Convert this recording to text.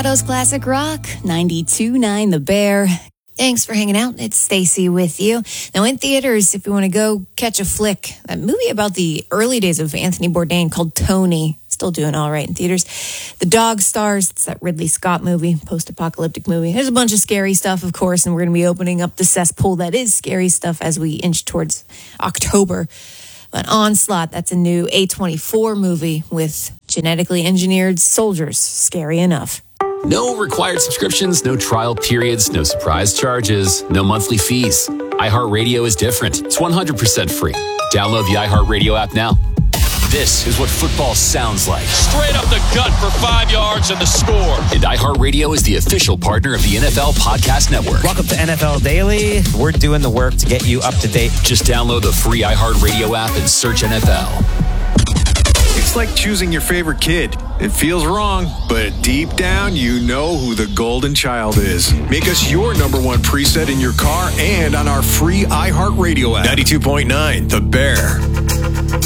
Colorado's classic rock, 92.9 The Bear. Thanks for hanging out. It's Stacy with you. Now, in theaters, if you want to go catch a flick, that movie about the early days of Anthony Bourdain called Tony, still doing all right in theaters. The Dog Stars, it's that Ridley Scott movie, post-apocalyptic movie. There's a bunch of scary stuff, of course, and we're going to be opening up the cesspool that is scary stuff as we inch towards October. But Onslaught, that's a new A24 movie with genetically engineered soldiers. Scary enough. No required subscriptions, no trial periods, no surprise charges, no monthly fees. iHeartRadio is different. It's 100% free. Download the iHeartRadio app now. This is what football sounds like. Straight up the gut for 5 yards and the score. And iHeartRadio is the official partner of the NFL Podcast Network. Welcome to NFL Daily. We're doing the work to get you up to date. Just download the free iHeartRadio app and search NFL. It's like choosing your favorite kid. It feels wrong, but deep down, you know who the golden child is. Make us your number one preset in your car and on our free iHeartRadio app. 92.9 The Bear.